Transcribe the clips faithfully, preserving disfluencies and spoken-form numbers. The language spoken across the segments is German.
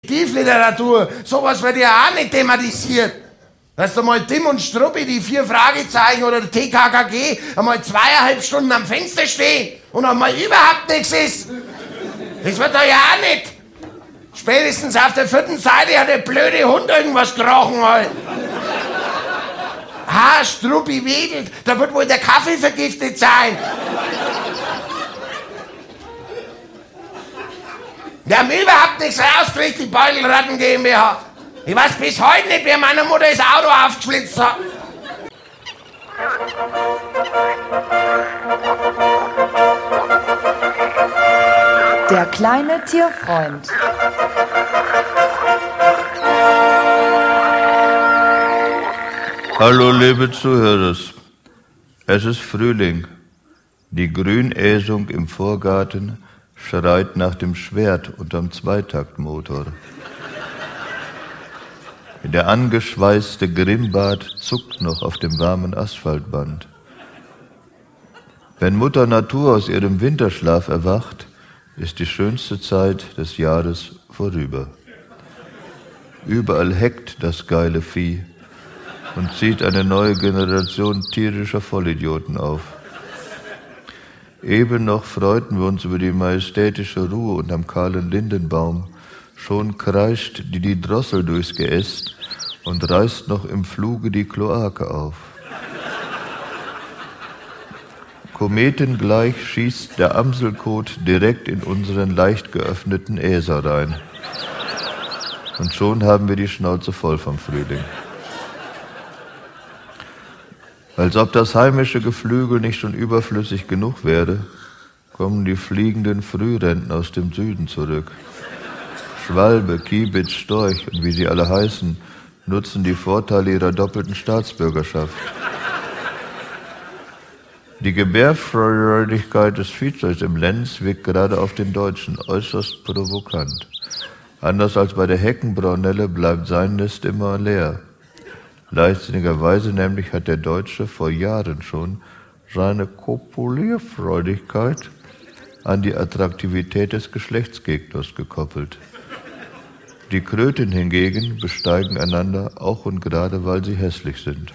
Tiefliteratur, sowas wird ja auch nicht thematisiert. Dass da mal Tim und Struppi, die vier Fragezeichen oder der T K K G, einmal zweieinhalb Stunden am Fenster stehen und einmal überhaupt nichts ist. Das wird da ja auch nicht. Spätestens auf der vierten Seite hat der blöde Hund irgendwas gerochen halt. Ha, Struppi wedelt, da wird wohl der Kaffee vergiftet sein. Wir haben überhaupt nichts rausgekriegt, die Beutelratten GmbH. Ich weiß bis heute nicht, wer meiner Mutter das Auto aufgeschlitzt hat. Der kleine Tierfreund. Hallo liebe Zuhörer, es ist Frühling. Die Grünäsung im Vorgarten schreit nach dem Schwert unterm Zweitaktmotor. Der angeschweißte Grimmbart zuckt noch auf dem warmen Asphaltband. Wenn Mutter Natur aus ihrem Winterschlaf erwacht, ist die schönste Zeit des Jahres vorüber. Überall heckt das geile Vieh und zieht eine neue Generation tierischer Vollidioten auf. Eben noch freuten wir uns über die majestätische Ruhe unterm kahlen Lindenbaum. Schon kreischt die, die Drossel durchs Geäst und reißt noch im Fluge die Kloake auf. Kometengleich schießt der Amselkot direkt in unseren leicht geöffneten Äser rein. Und schon haben wir die Schnauze voll vom Frühling. Als ob das heimische Geflügel nicht schon überflüssig genug wäre, kommen die fliegenden Frührenten aus dem Süden zurück. Schwalbe, Kiebitz, Storch und wie sie alle heißen, nutzen die Vorteile ihrer doppelten Staatsbürgerschaft. Die Gebärfreudigkeit des Viehzeugs im Lenz wirkt gerade auf den Deutschen äußerst provokant. Anders als bei der Heckenbraunelle bleibt sein Nest immer leer. Leichtsinnigerweise nämlich hat der Deutsche vor Jahren schon seine Kopulierfreudigkeit an die Attraktivität des Geschlechtsgegners gekoppelt. Die Kröten hingegen besteigen einander auch und gerade, weil sie hässlich sind.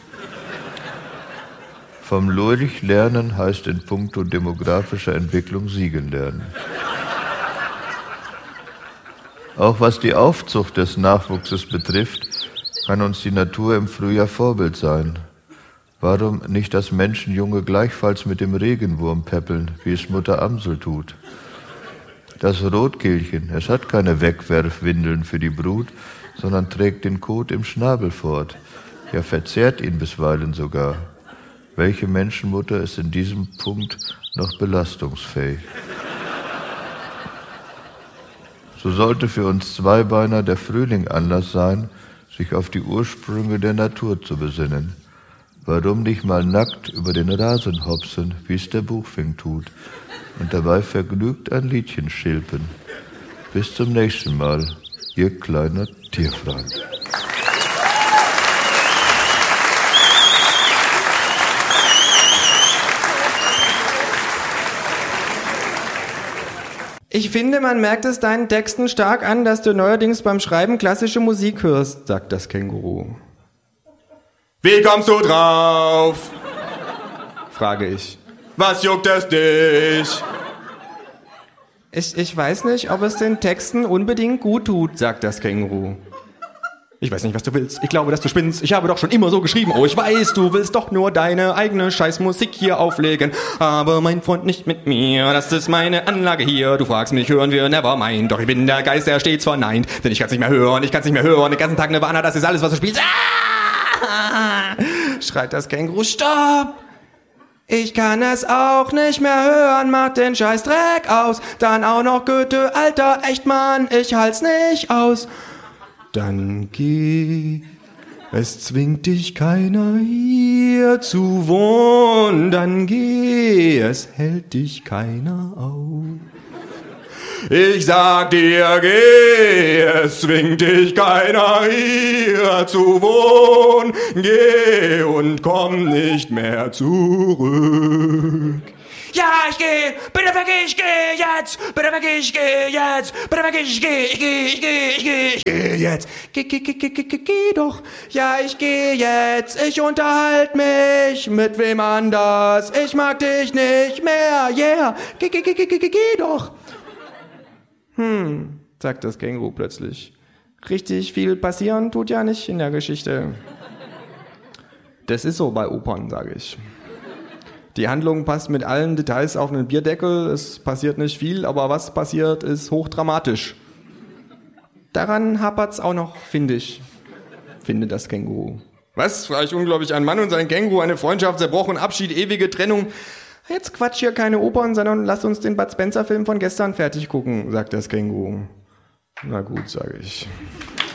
Vom Lurch lernen heißt in puncto demografischer Entwicklung siegen lernen. Auch was die Aufzucht des Nachwuchses betrifft, kann uns die Natur im Frühjahr Vorbild sein. Warum nicht das Menschenjunge gleichfalls mit dem Regenwurm peppeln, wie es Mutter Amsel tut? Das Rotkehlchen, es hat keine Wegwerfwindeln für die Brut, sondern trägt den Kot im Schnabel fort, ja verzehrt ihn bisweilen sogar. Welche Menschenmutter ist in diesem Punkt noch belastungsfähig? So sollte für uns Zweibeiner der Frühling Anlass sein, sich auf die Ursprünge der Natur zu besinnen. Warum nicht mal nackt über den Rasen hopsen, wie es der Buchfink tut, und dabei vergnügt ein Liedchen schilpen. Bis zum nächsten Mal, Ihr kleiner Tierfreund. Ich finde, man merkt es deinen Texten stark an, dass du neuerdings beim Schreiben klassische Musik hörst, sagt das Känguru. Wie kommst du drauf? Frage ich. Was juckt es dich? Ich, ich weiß nicht, ob es den Texten unbedingt gut tut, sagt das Känguru. Ich weiß nicht, was du willst. Ich glaube, dass du spinnst. Ich habe doch schon immer so geschrieben. Oh, ich weiß, du willst doch nur deine eigene Scheißmusik hier auflegen. Aber mein Freund nicht mit mir. Das ist meine Anlage hier. Du fragst mich, hören wir Nevermind. Doch ich bin der Geist, der stets verneint. Denn ich kann's nicht mehr hören. Ich kann's nicht mehr hören. Den ganzen Tag Nirvana, das ist alles, was du spielst. Ah! Schreit das Känguru. Stopp! Ich kann es auch nicht mehr hören. Mach den Scheißdreck aus. Dann auch noch Goethe. Alter, echt Mann. Ich halt's nicht aus. Dann geh, es zwingt dich keiner hier zu wohnen. Dann geh, es hält dich keiner auf. Ich sag dir, geh, es zwingt dich keiner hier zu wohnen. Geh und komm nicht mehr zurück. Ja, ich gehe. Bitte vergeh, ich gehe jetzt. Bitte vergeh, ich gehe jetzt. Bitte vergeh, ich gehe, ich gehe, ich gehe, ich gehe, ich gehe jetzt. Geh, geh, geh, geh, geh, geh, geh doch. Ja, ich gehe jetzt. Ich unterhalte mich mit wem anders. Ich mag dich nicht mehr. Yeah. Geh, geh, geh, geh, geh, geh doch. Hm, sagt das Känguru plötzlich. Richtig viel passieren tut ja nicht in der Geschichte. Das ist so bei Opern, sage ich. Die Handlung passt mit allen Details auf einen Bierdeckel. Es passiert nicht viel, aber was passiert, ist hochdramatisch. Daran hapert's auch noch, finde ich, findet das Känguru. Was? Frage ich unglaublich. Ein Mann und sein Känguru, eine Freundschaft zerbrochen, Abschied, ewige Trennung. Jetzt quatsch hier keine Opern, sondern lass uns den Bud Spencer-Film von gestern fertig gucken, sagt das Känguru. Na gut, sage ich.